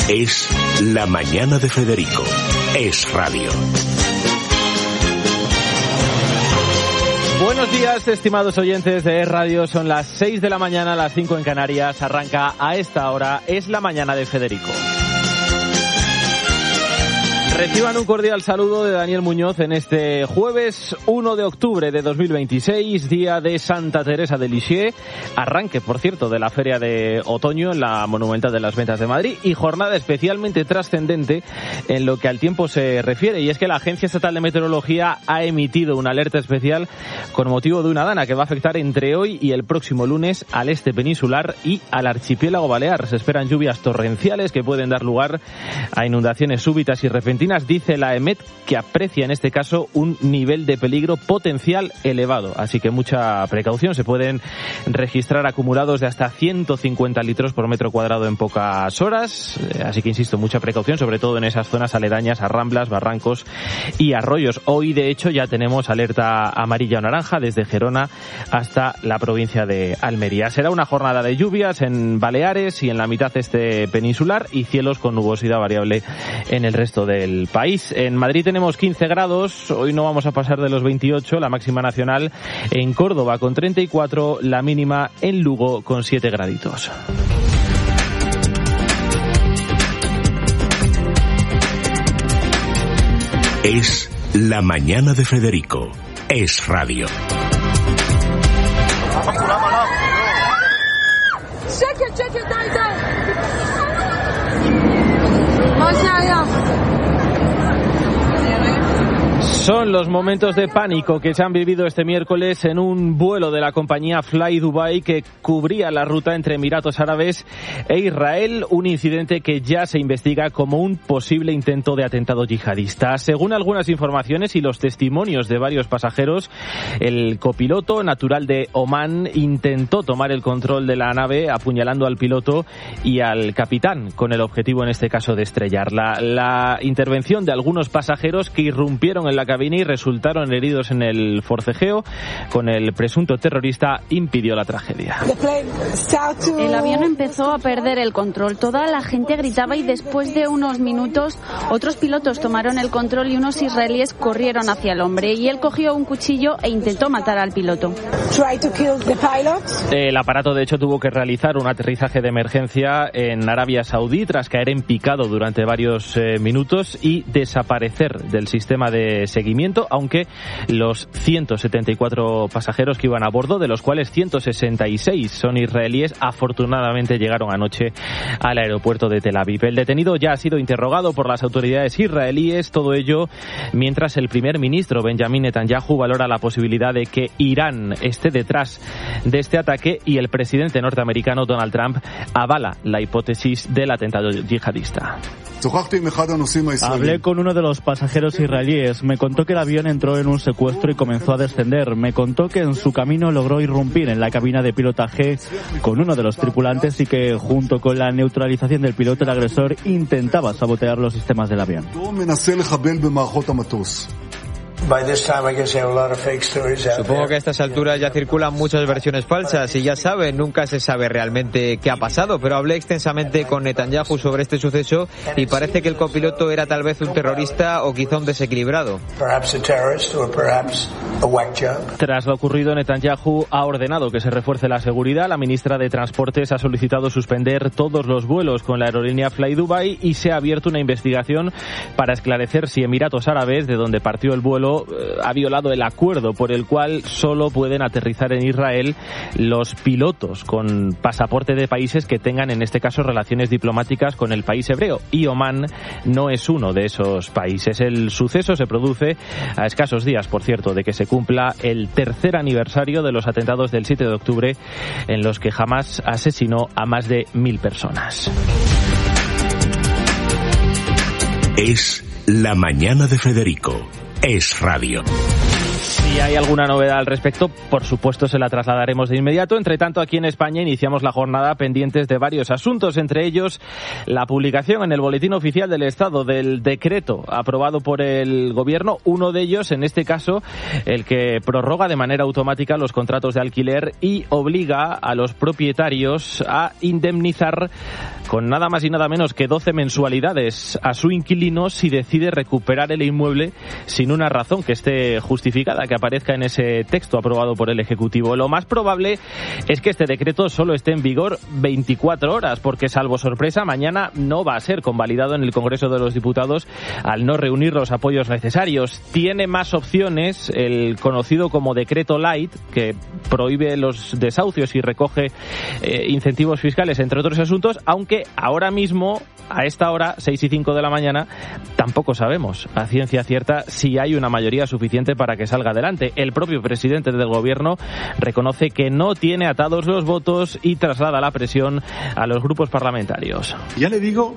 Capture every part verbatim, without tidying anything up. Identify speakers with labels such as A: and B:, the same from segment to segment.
A: Es La Mañana de Federico. Es radio.
B: Buenos días, estimados oyentes de Es Radio. Son las seis de la mañana, las cinco en Canarias. Arranca a esta hora Es La Mañana de Federico. Reciban un cordial saludo de Daniel Muñoz en este jueves uno de octubre de dos mil veintiséis, día de Santa Teresa de Lisieux, arranque, por cierto, de la Feria de Otoño en la Monumental de las Ventas de Madrid y jornada especialmente trascendente en lo que al tiempo se refiere, y es que la Agencia Estatal de Meteorología ha emitido una alerta especial con motivo de una dana que va a afectar entre hoy y el próximo lunes al este peninsular y al archipiélago balear. Se esperan lluvias torrenciales que pueden dar lugar a inundaciones súbitas y repentinas. Dice la EMET que aprecia en este caso un nivel de peligro potencial elevado, así que mucha precaución. Se pueden registrar acumulados de hasta ciento cincuenta litros por metro cuadrado en pocas horas, así que insisto, mucha precaución, sobre todo en esas zonas aledañas a ramblas, barrancos y arroyos. Hoy de hecho ya tenemos alerta amarilla o naranja desde Gerona hasta la provincia de Almería. Será una jornada de lluvias en Baleares y en la mitad este peninsular y cielos con nubosidad variable en el resto del país. En Madrid tenemos quince grados, hoy no vamos a pasar de los veintiocho, la máxima nacional en Córdoba con treinta y cuatro, la mínima en Lugo con siete graditos.
A: Es La Mañana de Federico. Es radio.
B: Son los momentos de pánico que se han vivido este miércoles en un vuelo de la compañía Fly Dubai que cubría la ruta entre Emiratos Árabes e Israel, un incidente que ya se investiga como un posible intento de atentado yihadista. Según algunas informaciones y los testimonios de varios pasajeros, el copiloto, natural de Omán, intentó tomar el control de la nave apuñalando al piloto y al capitán, con el objetivo en este caso de estrellarla. La intervención de algunos pasajeros que irrumpieron en la cabina y resultaron heridos en el forcejeo con el presunto terrorista impidió la tragedia.
C: El avión empezó a perder el control. Toda la gente gritaba y después de unos minutos otros pilotos tomaron el control y unos israelíes corrieron hacia el hombre y él cogió un cuchillo e intentó matar al piloto.
B: El aparato de hecho tuvo que realizar un aterrizaje de emergencia en Arabia Saudí tras caer en picado durante varios eh, minutos y desaparecer del sistema de seguimiento, aunque los ciento setenta y cuatro pasajeros que iban a bordo, de los cuales ciento sesenta y seis son israelíes, afortunadamente llegaron anoche al aeropuerto de Tel Aviv. El detenido ya ha sido interrogado por las autoridades israelíes, todo ello mientras el primer ministro Benjamin Netanyahu valora la posibilidad de que Irán esté detrás de este ataque y el presidente norteamericano Donald Trump avala la hipótesis del atentado yihadista.
D: Hablé con uno de los pasajeros israelíes. Me contó que el avión entró en un secuestro y comenzó a descender. Me contó que en su camino logró irrumpir en la cabina de pilotaje con uno de los tripulantes y que junto con la neutralización del piloto el agresor intentaba sabotear los sistemas del avión.
E: Supongo que a estas alturas ya circulan muchas versiones falsas y ya saben, nunca se sabe realmente qué ha pasado, pero hablé extensamente con Netanyahu sobre este suceso y parece que el copiloto era tal vez un terrorista o quizá un desequilibrado.
B: Tras lo ocurrido, Netanyahu ha ordenado que se refuerce la seguridad. La ministra de Transportes ha solicitado suspender todos los vuelos con la aerolínea Fly Dubai y se ha abierto una investigación para esclarecer si Emiratos Árabes, de donde partió el vuelo, ha violado el acuerdo por el cual solo pueden aterrizar en Israel los pilotos con pasaporte de países que tengan, en este caso, relaciones diplomáticas con el país hebreo. Y Omán no es uno de esos países. El suceso se produce a escasos días, por cierto, de que se cumpla el tercer aniversario de los atentados del siete de octubre en los que Hamás asesinó a más de mil personas.
A: Es La Mañana de Federico. Es radio.
B: Si hay alguna novedad al respecto, por supuesto se la trasladaremos de inmediato. Entre tanto, aquí en España iniciamos la jornada pendientes de varios asuntos, entre ellos la publicación en el Boletín Oficial del Estado del decreto aprobado por el Gobierno, uno de ellos, en este caso, el que prorroga de manera automática los contratos de alquiler y obliga a los propietarios a indemnizar con nada más y nada menos que doce mensualidades a su inquilino si decide recuperar el inmueble sin una razón que esté justificada, que aparezca en ese texto aprobado por el Ejecutivo. Lo más probable es que este decreto solo esté en vigor veinticuatro horas, porque salvo sorpresa, mañana no va a ser convalidado en el Congreso de los Diputados al no reunir los apoyos necesarios. Tiene más opciones el conocido como decreto light, que prohíbe los desahucios y recoge eh, incentivos fiscales, entre otros asuntos, aunque ahora mismo, a esta hora, seis y cinco de la mañana, tampoco sabemos a ciencia cierta si hay una mayoría suficiente para que salga adelante. El propio presidente del Gobierno reconoce que no tiene atados los votos y traslada la presión a los grupos parlamentarios.
F: Ya le digo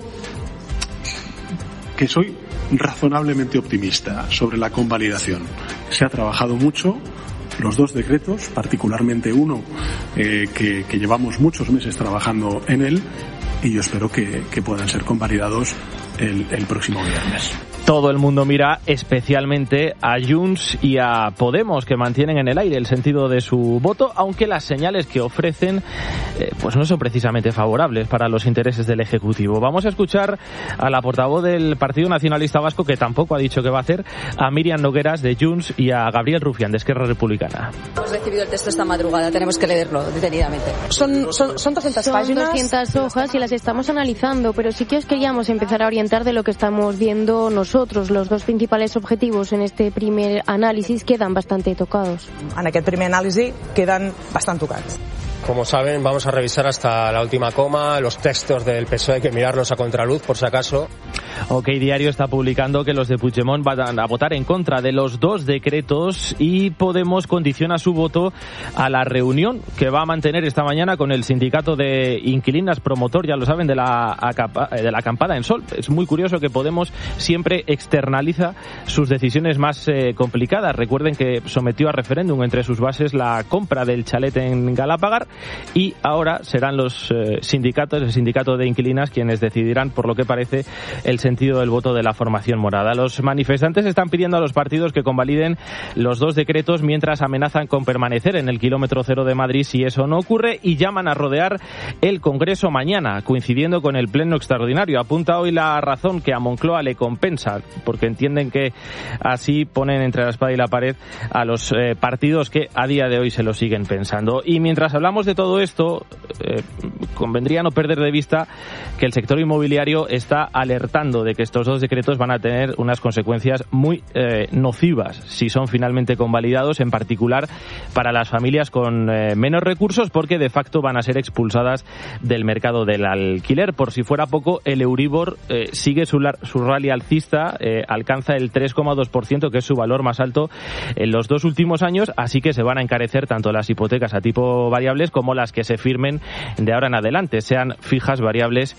F: que soy razonablemente optimista sobre la convalidación. Se ha trabajado mucho. Los dos decretos, particularmente uno eh, que, que llevamos muchos meses trabajando en él, y yo espero que, que puedan ser convalidados el, el próximo viernes.
B: Todo el mundo mira especialmente a Junts y a Podemos, que mantienen en el aire el sentido de su voto, aunque las señales que ofrecen eh, pues no son precisamente favorables para los intereses del Ejecutivo. Vamos a escuchar a la portavoz del Partido Nacionalista Vasco, que tampoco ha dicho qué va a hacer, a Miriam Nogueras de Junts y a Gabriel Rufián de Esquerra Republicana.
G: Hemos recibido el texto esta madrugada, tenemos que leerlo detenidamente.
H: Son, son, son doscientas
I: son
H: páginas.
I: doscientas hojas y las estamos analizando, pero sí que os queríamos empezar a orientar de lo que estamos viendo nosotros. Los dos principales objetivos en este primer análisis quedan bastante tocados.
H: En aquest primer anàlisi queden bastant tocats.
J: Como saben, vamos a revisar hasta la última coma. Los textos del P S O E hay que mirarlos a contraluz, por si acaso.
B: OK Diario está publicando que los de Puigdemont van a votar en contra de los dos decretos y Podemos condiciona su voto a la reunión que va a mantener esta mañana con el sindicato de inquilinas promotor, ya lo saben, de la, de la acampada en Sol. Es muy curioso que Podemos siempre externaliza sus decisiones más eh, complicadas. Recuerden que sometió a referéndum entre sus bases la compra del chalet en Galápagar, y ahora serán los eh, sindicatos, el sindicato de inquilinas, quienes decidirán, por lo que parece, el sentido del voto de la formación morada. Los manifestantes están pidiendo a los partidos que convaliden los dos decretos mientras amenazan con permanecer en el kilómetro cero de Madrid si eso no ocurre, y llaman a rodear el Congreso mañana, coincidiendo con el pleno extraordinario. Apunta hoy La Razón que a Moncloa le compensa, porque entienden que así ponen entre la espada y la pared a los eh, partidos que a día de hoy se lo siguen pensando. Y mientras hablamos de todo esto, eh, convendría no perder de vista que el sector inmobiliario está alertando de que estos dos decretos van a tener unas consecuencias muy eh, nocivas si son finalmente convalidados, en particular para las familias con eh, menos recursos, porque de facto van a ser expulsadas del mercado del alquiler. Por si fuera poco, el Euribor eh, sigue su, su rally alcista, eh, alcanza el tres coma dos por ciento, que es su valor más alto en los dos últimos años, así que se van a encarecer tanto las hipotecas a tipo variables como las que se firmen de ahora en adelante, sean fijas, variables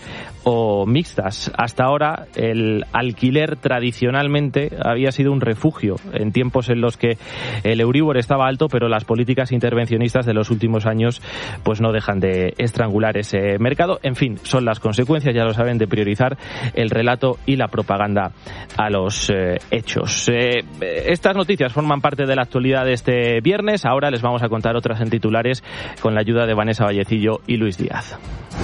B: o mixtas. Hasta ahora el alquiler tradicionalmente había sido un refugio en tiempos en los que el Euribor estaba alto, pero las políticas intervencionistas de los últimos años pues no dejan de estrangular ese mercado. En fin, son las consecuencias, ya lo saben, de priorizar el relato y la propaganda a los eh, hechos. Eh, estas noticias forman parte de la actualidad de este viernes. Ahora les vamos a contar otras en titulares con la ayuda de Vanessa Vallecillo y Luis Díaz.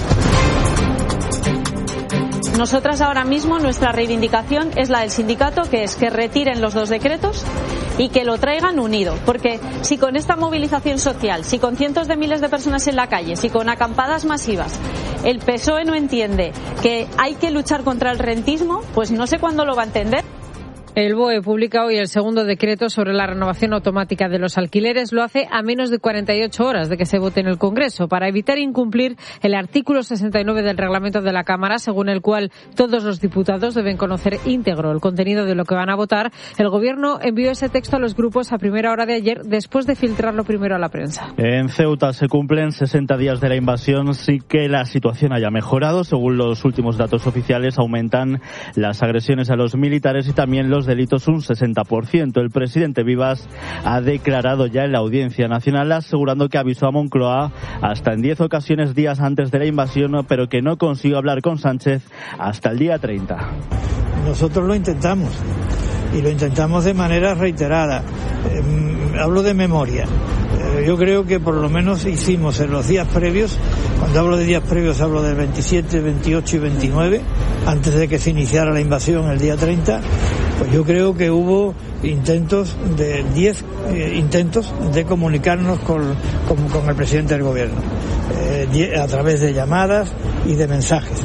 K: Nosotras ahora mismo, nuestra reivindicación es la del sindicato, que es que retiren los dos decretos y que lo traigan unido. Porque si con esta movilización social, si con cientos de miles de personas en la calle, si con acampadas masivas, el P S O E no entiende que hay que luchar contra el rentismo, pues no sé cuándo lo va a entender.
L: El B O E publica hoy el segundo decreto sobre la renovación automática de los alquileres. Lo hace a menos de cuarenta y ocho horas de que se vote en el Congreso, para evitar incumplir el artículo sesenta y nueve del reglamento de la Cámara, según el cual todos los diputados deben conocer íntegro el contenido de lo que van a votar. El Gobierno envió ese texto a los grupos a primera hora de ayer, después de filtrarlo primero a la prensa.
D: En Ceuta se cumplen sesenta días de la invasión, sí que la situación haya mejorado. Según los últimos datos oficiales, aumentan las agresiones a los militares y también los delitos un sesenta por ciento. El presidente Vivas ha declarado ya en la Audiencia Nacional asegurando que avisó a Moncloa hasta en diez ocasiones días antes de la invasión, pero que no consiguió hablar con Sánchez hasta el día treinta.
M: Nosotros lo intentamos y lo intentamos de manera reiterada. Eh, hablo de memoria. Eh, yo creo que por lo menos hicimos en los días previos, cuando hablo de días previos hablo del veintisiete, veintiocho y veintinueve, antes de que se iniciara la invasión el día treinta, pues yo creo que hubo intentos de diez eh, intentos de comunicarnos con, con, con el presidente del gobierno, eh, a través de llamadas y de mensajes.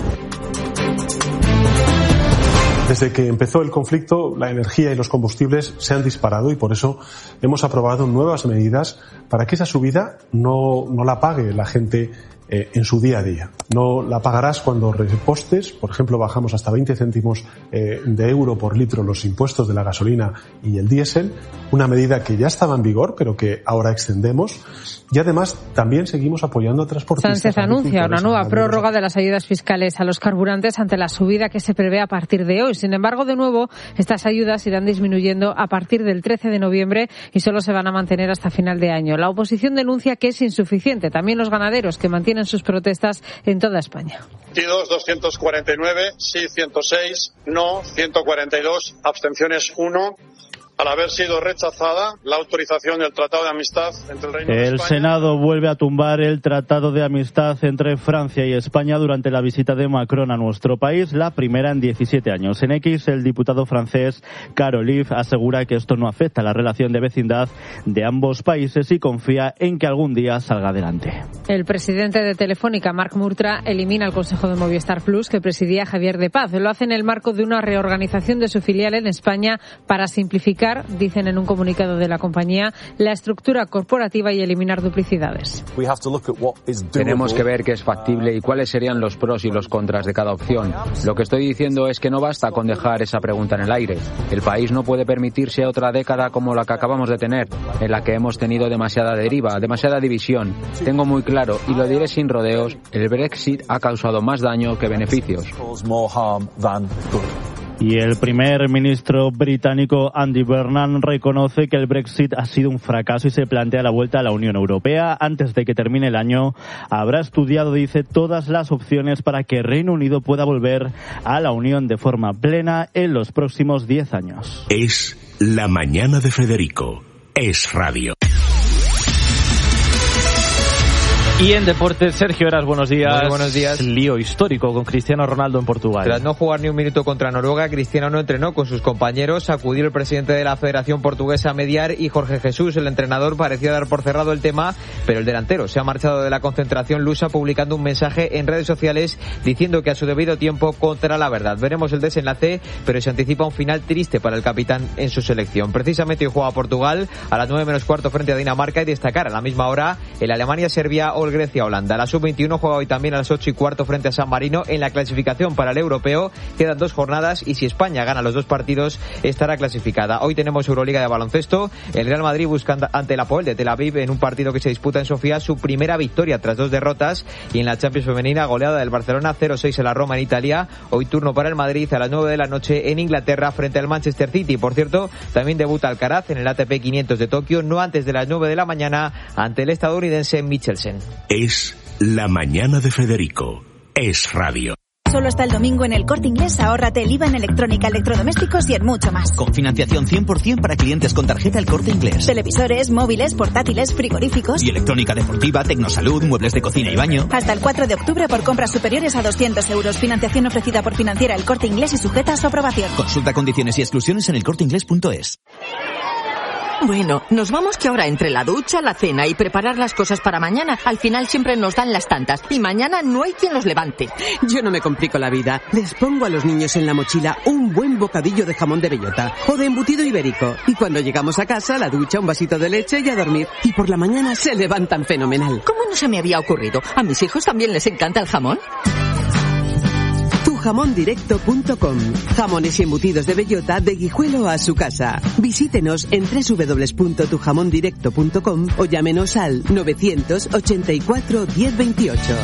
F: Desde que empezó el conflicto, la energía y los combustibles se han disparado y por eso hemos aprobado nuevas medidas para que esa subida no, no la pague la gente eh, en su día a día. No la pagarás cuando repostes, por ejemplo, bajamos hasta veinte céntimos eh, de euro por litro los impuestos de la gasolina y el diésel, una medida que ya estaba en vigor pero que ahora extendemos. Y además también seguimos apoyando a transportistas.
L: Sánchez anuncia una nueva prórroga de las ayudas fiscales a los carburantes ante la subida que se prevé a partir de hoy. Sin embargo, de nuevo, estas ayudas irán disminuyendo a partir del trece de noviembre y solo se van a mantener hasta final de año. La oposición denuncia que es insuficiente. También los ganaderos, que mantienen sus protestas en toda España.
N: veintidós, doscientos cuarenta y nueve, sí ciento seis, no ciento cuarenta y dos, abstenciones uno. Al haber sido rechazada la autorización del Tratado de Amistad entre el Reino de España.
D: El Senado vuelve a tumbar el Tratado de Amistad entre Francia y España durante la visita de Macron a nuestro país, la primera en diecisiete años. En X, el diputado francés Carolif asegura que esto no afecta a la relación de vecindad de ambos países y confía en que algún día salga adelante.
L: El presidente de Telefónica, Marc Murtra, elimina el Consejo de Movistar Plus que presidía Javier de Paz. Lo hace en el marco de una reorganización de su filial en España para simplificar, dicen en un comunicado de la compañía, la estructura corporativa y eliminar duplicidades.
O: Tenemos que ver qué es factible y cuáles serían los pros y los contras de cada opción. Lo que estoy diciendo es que no basta con dejar esa pregunta en el aire. El país no puede permitirse otra década como la que acabamos de tener, en la que hemos tenido demasiada deriva, demasiada división. Tengo muy claro, y lo diré sin rodeos, el Brexit ha causado más daño que beneficios.
D: Y el primer ministro británico Andy Burnham reconoce que el Brexit ha sido un fracaso y se plantea la vuelta a la Unión Europea. Antes de que termine el año, habrá estudiado, dice, todas las opciones para que Reino Unido pueda volver a la Unión de forma plena en los próximos diez años.
A: Es La Mañana de Federico. Es Radio.
B: Y en deportes, Sergio Heras, buenos días.
E: Muy buenos días.
B: Lío histórico con Cristiano Ronaldo en Portugal.
E: Tras no jugar ni un minuto contra Noruega, Cristiano no entrenó con sus compañeros. Acudió el presidente de la Federación Portuguesa a mediar y Jorge Jesús, el entrenador, parecía dar por cerrado el tema, pero el delantero se ha marchado de la concentración lusa publicando un mensaje en redes sociales diciendo que a su debido tiempo contará la verdad. Veremos el desenlace, pero se anticipa un final triste para el capitán en su selección. Precisamente hoy juega Portugal a las nueve menos cuarto frente a Dinamarca y destacar a la misma hora el Alemania-Serbia o el Grecia-Holanda. La sub veintiuno juega hoy también a las ocho y cuarto frente a San Marino en la clasificación para el europeo. Quedan dos jornadas y si España gana los dos partidos estará clasificada. Hoy tenemos Euroliga de baloncesto. El Real Madrid busca ante el Apoel de Tel Aviv en un partido que se disputa en Sofía su primera victoria tras dos derrotas, y en la Champions femenina goleada del Barcelona cero seis en la Roma en Italia. Hoy turno para el Madrid a las nueve de la noche en Inglaterra frente al Manchester City. Por cierto, también debuta Alcaraz en el A T P quinientos de Tokio, no antes de las nueve de la mañana ante el estadounidense Michelsen.
A: Es La Mañana de Federico. Es Radio.
P: Solo hasta el domingo en El Corte Inglés ahórrate el I V A en electrónica, electrodomésticos y en mucho más.
Q: Con financiación cien por ciento para clientes con tarjeta El Corte Inglés.
P: Televisores, móviles, portátiles, frigoríficos.
Q: Y electrónica deportiva, tecnosalud, muebles de cocina y baño.
P: Hasta el cuatro de octubre por compras superiores a doscientos euros. Financiación ofrecida por Financiera El Corte Inglés y sujeta a su aprobación.
Q: Consulta condiciones y exclusiones en el corte inglés punto es.
R: Bueno, nos vamos que ahora entre la ducha, la cena y preparar las cosas para mañana, al final siempre nos dan las tantas y mañana no hay quien los levante.
S: Yo no me complico la vida. Les pongo a los niños en la mochila un buen bocadillo de jamón de bellota o de embutido ibérico. Y cuando llegamos a casa, la ducha, un vasito de leche y a dormir. Y por la mañana se levantan fenomenal.
R: ¿Cómo no se me había ocurrido? ¿A mis hijos también les encanta el jamón?
S: tu jamón directo punto com. Jamones y embutidos de bellota de Guijuelo a su casa. Visítenos en doble u doble u doble u punto tu jamón directo punto com o llámenos al novecientos ochenta y cuatro diez veintiocho.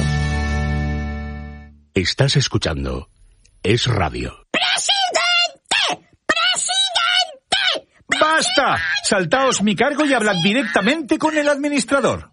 A: Estás escuchando Es Radio.
T: ¡Presidente! ¡Presidente! ¡Basta! Saltaos mi cargo y hablad directamente con el administrador.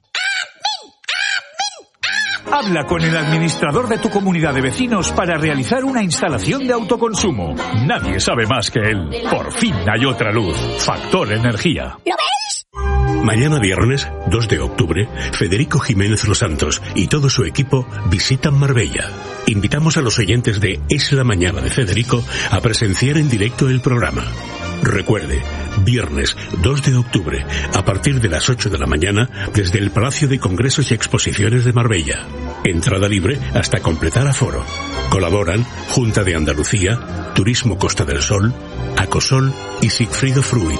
T: Habla con el administrador de tu comunidad de vecinos para realizar una instalación de autoconsumo. Nadie sabe más que él. Por fin hay otra luz. Factor Energía.
A: ¿Lo ves? Mañana viernes, dos de octubre, Federico Jiménez Los Santos y todo su equipo visitan Marbella. Invitamos a los oyentes de Es la Mañana de Federico a presenciar en directo el programa. Recuerde, viernes dos de octubre, a partir de las ocho de la mañana, desde el Palacio de Congresos y Exposiciones de Marbella. Entrada libre hasta completar aforo. Colaboran Junta de Andalucía, Turismo Costa del Sol, Acosol y Sigfrido Fruit.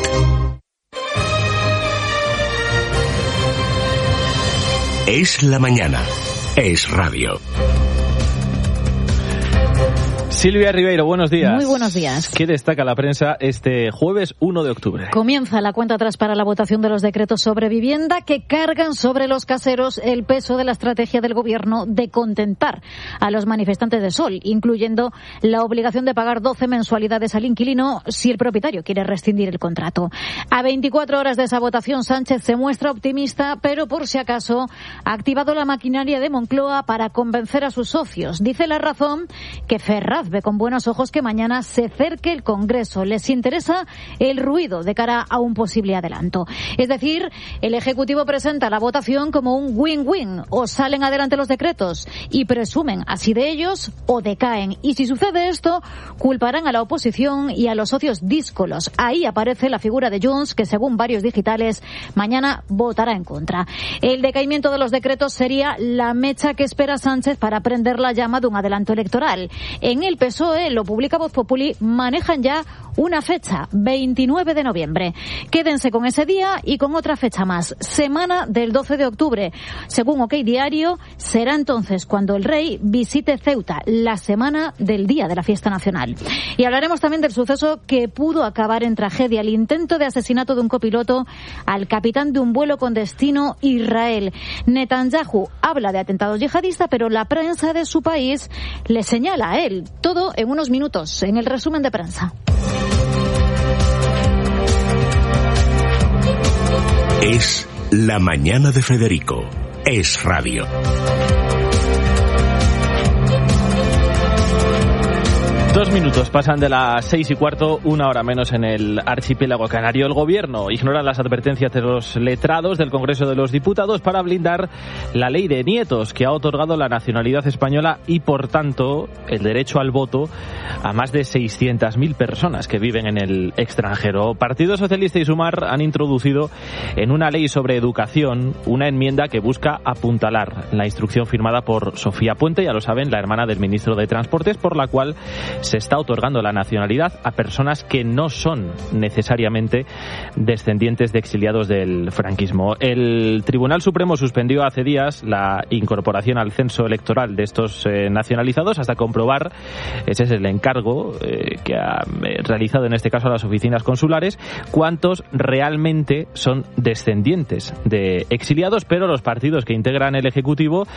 A: Es la mañana. Es radio.
B: Silvia Ribeiro, buenos días.
U: Muy buenos días.
B: ¿Qué destaca la prensa este jueves uno de octubre?
U: Comienza la cuenta atrás para la votación de los decretos sobre vivienda que cargan sobre los caseros el peso de la estrategia del Gobierno de contentar a los manifestantes de Sol, incluyendo la obligación de pagar doce mensualidades al inquilino si el propietario quiere rescindir el contrato. A veinticuatro horas de esa votación, Sánchez se muestra optimista, pero por si acaso ha activado la maquinaria de Moncloa para convencer a sus socios. Dice La Razón que Ferraz ve con buenos ojos que mañana se cerque el Congreso. Les interesa el ruido de cara a un posible adelanto. Es decir, el Ejecutivo presenta la votación como un win-win. O salen adelante los decretos y presumen así de ellos, o decaen. Y si sucede esto, culparán a la oposición y a los socios díscolos. Ahí aparece la figura de Junts, que según varios digitales, mañana votará en contra. El decaimiento de los decretos sería la mecha que espera Sánchez para prender la llama de un adelanto electoral. En el P S O E, lo publica Voz Populi, manejan ya una fecha, veintinueve de noviembre. Quédense con ese día y con otra fecha más, semana del doce de octubre. Según OK Diario, será entonces cuando el rey visite Ceuta, la semana del día de la fiesta nacional. Y hablaremos también del suceso que pudo acabar en tragedia, el intento de asesinato de un copiloto al capitán de un vuelo con destino Israel. Netanyahu habla de atentado yihadista, pero la prensa de su país le señala a él. Todo en unos minutos, en el resumen de prensa.
A: Es la mañana de Federico. Es radio.
B: Dos minutos pasan de las seis y cuarto, una hora menos en el archipiélago canario. El Gobierno ignora las advertencias de los letrados del Congreso de los Diputados para blindar la ley de nietos que ha otorgado la nacionalidad española y, por tanto, el derecho al voto a más de seiscientas mil personas que viven en el extranjero. Partido Socialista y Sumar han introducido en una ley sobre educación una enmienda que busca apuntalar la instrucción firmada por Sofía Puente, ya lo saben, la hermana del ministro de Transportes, por la cual se está otorgando la nacionalidad a personas que no son necesariamente descendientes de exiliados del franquismo. El Tribunal Supremo suspendió hace días la incorporación al censo electoral de estos eh, nacionalizados hasta comprobar, ese es el encargo eh, que ha eh, realizado en este caso a las oficinas consulares, cuántos realmente son descendientes de exiliados, pero los partidos que integran el Ejecutivo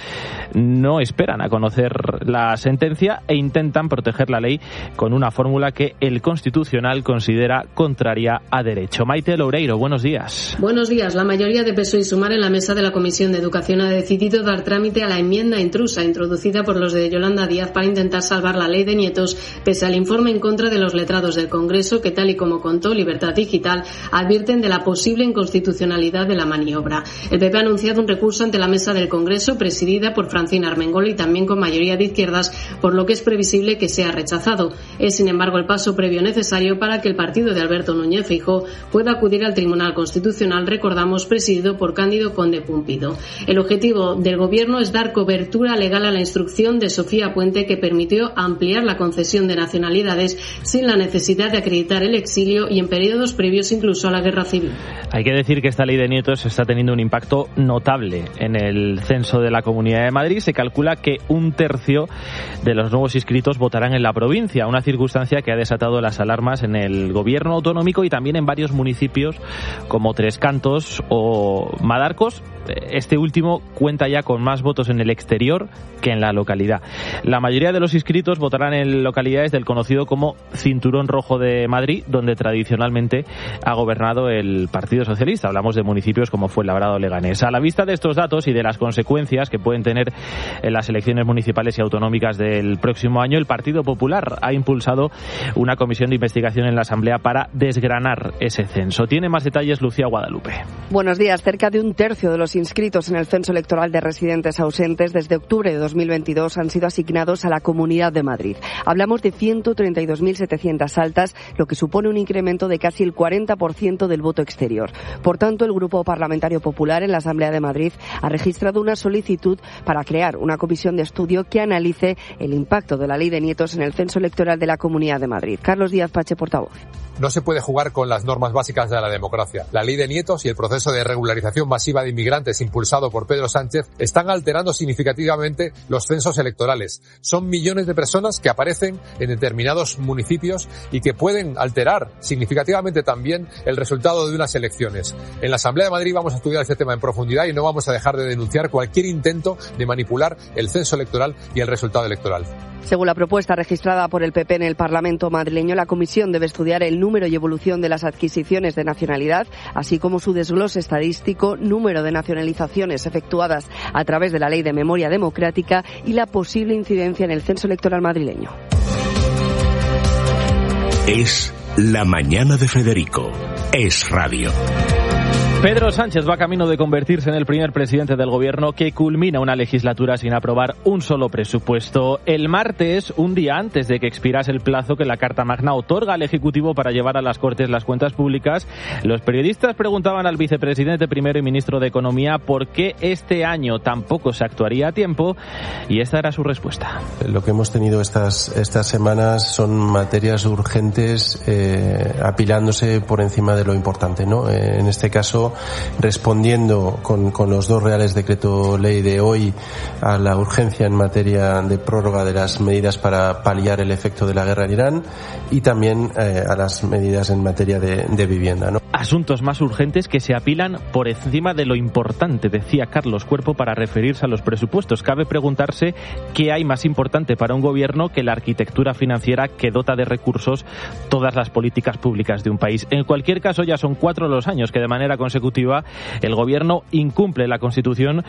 B: no esperan a conocer la sentencia e intentan proteger la ley con una fórmula que el Constitucional considera contraria a derecho. Maite Loureiro, buenos días.
V: Buenos días. La mayoría de P S O E y Sumar en la mesa de la Comisión de Educación ha decidido dar trámite a la enmienda intrusa introducida por los de Yolanda Díaz para intentar salvar la ley de nietos, pese al informe en contra de los letrados del Congreso que, tal y como contó Libertad Digital, advierten de la posible inconstitucionalidad de la maniobra. El P P ha anunciado un recurso ante la mesa del Congreso, presidida por Francina Armengol y también con mayoría de izquierdas, por lo que es previsible que sea rechazado. Es, sin embargo, el paso previo necesario para que el partido de Alberto Núñez Feijóo pueda acudir al Tribunal Constitucional, recordamos, presidido por Cándido Conde Pumpido. El objetivo del Gobierno es dar cobertura legal a la instrucción de Sofía Puente, que permitió ampliar la concesión de nacionalidades sin la necesidad de acreditar el exilio y en periodos previos incluso a la Guerra Civil.
B: Hay que decir que esta ley de nietos está teniendo un impacto notable en el censo de la Comunidad de Madrid. Se calcula que un tercio de los nuevos inscritos votarán en la provincia. provincia, una circunstancia que ha desatado las alarmas en el gobierno autonómico y también en varios municipios como Tres Cantos o Madarcos. Este último cuenta ya con más votos en el exterior que en la localidad. La mayoría de los inscritos votarán en localidades del conocido como Cinturón Rojo de Madrid, donde tradicionalmente ha gobernado el Partido Socialista. Hablamos de municipios como Fuenlabrada o Leganés. A la vista de estos datos y de las consecuencias que pueden tener en las elecciones municipales y autonómicas del próximo año, el Partido Popular ha impulsado una comisión de investigación en la Asamblea para desgranar ese censo. Tiene más detalles Lucía Guadalupe.
C: Buenos días. Cerca de un tercio de los inscritos en el censo electoral de residentes ausentes desde octubre de dos mil veintidós han sido asignados a la Comunidad de Madrid. Hablamos de ciento treinta y dos mil setecientas altas, lo que supone un incremento de casi el cuarenta por ciento del voto exterior. Por tanto, el Grupo Parlamentario Popular en la Asamblea de Madrid ha registrado una solicitud para crear una comisión de estudio que analice el impacto de la Ley de Nietos en el censo electoral de la Comunidad de Madrid. Carlos Díaz Pache, portavoz.
G: No se puede jugar con las normas básicas de la democracia. La Ley de Nietos y el proceso de regularización masiva de inmigrantes impulsado por Pedro Sánchez están alterando significativamente los censos electorales. Son millones de personas que aparecen en determinados municipios y que pueden alterar significativamente también el resultado de unas elecciones. En la Asamblea de Madrid vamos a estudiar este tema en profundidad y no vamos a dejar de denunciar cualquier intento de manipular el censo electoral y el resultado electoral.
C: Según la propuesta registrada por el P P en el Parlamento madrileño, la comisión debe estudiar el número y evolución de las adquisiciones de nacionalidad, así como su desglose estadístico, número de nacionalizaciones efectuadas a través de la Ley de Memoria Democrática y la posible incidencia en el censo electoral madrileño.
A: Es la mañana de Federico. Es radio.
B: Pedro Sánchez va camino de convertirse en el primer presidente del gobierno que culmina una legislatura sin aprobar un solo presupuesto. El martes, un día antes de que expirase el plazo que la Carta Magna otorga al Ejecutivo para llevar a las Cortes las cuentas públicas, los periodistas preguntaban al vicepresidente primero y ministro de Economía por qué este año tampoco se actuaría a tiempo, y esta era su respuesta.
W: Lo que hemos tenido estas, estas semanas son materias urgentes eh, apilándose por encima de lo importante, ¿no? Eh, en este caso, respondiendo con, con los dos reales decreto ley de hoy a la urgencia en materia de prórroga de las medidas para paliar el efecto de la guerra en Irán y también eh, a las medidas en materia de, de vivienda, ¿no?
B: Asuntos más urgentes que se apilan por encima de lo importante, decía Carlos Cuerpo para referirse a los presupuestos. Cabe preguntarse qué hay más importante para un gobierno que la arquitectura financiera que dota de recursos todas las políticas públicas de un país. En cualquier caso, ya son cuatro los años que de manera consecutiva el gobierno incumple la Constitución